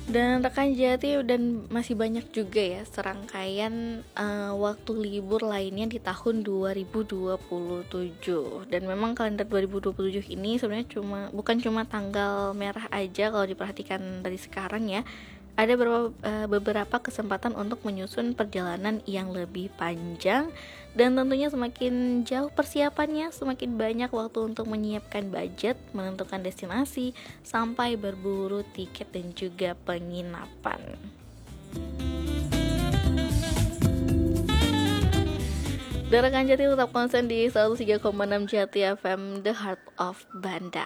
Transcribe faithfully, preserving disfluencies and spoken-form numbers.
Dan rekan Jati dan masih banyak juga ya serangkaian uh, waktu libur lainnya di tahun dua ribu dua puluh tujuh. Dan memang kalender dua ribu dua puluh tujuh ini sebenarnya cuma bukan cuma tanggal merah aja kalau diperhatikan dari sekarang ya. Ada beberapa, uh, beberapa kesempatan untuk menyusun perjalanan yang lebih panjang, dan tentunya semakin jauh persiapannya, semakin banyak waktu untuk menyiapkan budget, menentukan destinasi, sampai berburu tiket dan juga penginapan. Dan rekan Jati tetap konsen di seratus tiga koma enam Jati F M, The Heart of Banda.